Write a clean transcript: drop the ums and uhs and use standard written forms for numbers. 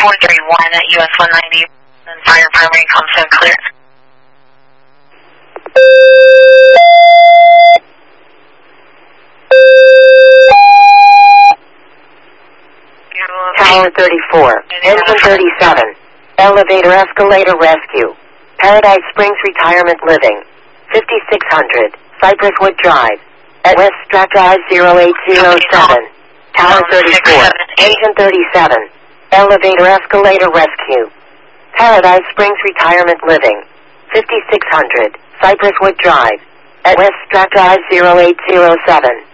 431 at US 190, and fire primary constant clear. Tower 34, engine 37, elevator escalator rescue, Paradise Springs Retirement Living, 5600, Cypress Wood Drive, at West Strat Drive 0807, Tower 34, engine 37, elevator escalator rescue, Paradise Springs Retirement Living, 5600, Cypress Wood Drive, at West Strat Drive 0807.